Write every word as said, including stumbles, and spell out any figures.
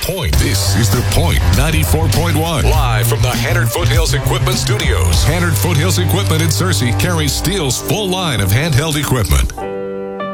Point. This is The Point ninety-four point one. Live from the Hannard Foothills Equipment Studios. Hannard Foothills Equipment in Searcy carries Steele's full line of handheld equipment.